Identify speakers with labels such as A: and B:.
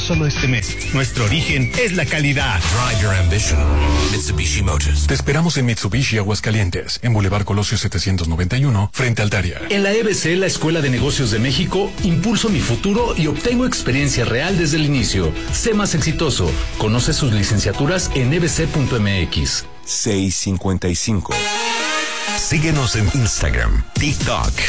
A: solo este mes. Nuestro origen es la calidad.
B: Drive your ambition. Mitsubishi Motors.
C: Te esperamos en Mitsubishi Aguascalientes, en Boulevard Colosio 791, frente al Daria.
D: En la EBC, la Escuela de Negocios de México, impulso mi futuro y obtengo experiencia real desde el inicio. Sé más exitoso. Conoce sus licenciaturas en ebc.mx.
E: 6:55.
B: Síguenos en Instagram, TikTok,